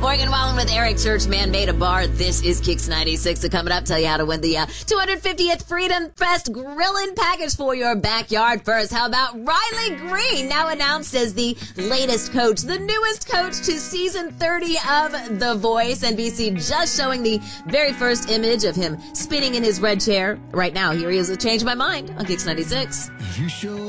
Morgan Wallen with Eric Church, Man-Made a Bar. This is Kicks 96. So coming up, tell you how to win the 250th Freedom Fest Grillin' Package for your backyard. First, how about Riley Green, now announced as the latest coach, the newest coach to season 30 of The Voice. NBC just showing the very first image of him spinning in his red chair. Right now, here he is with Change My Mind on Kicks 96. You show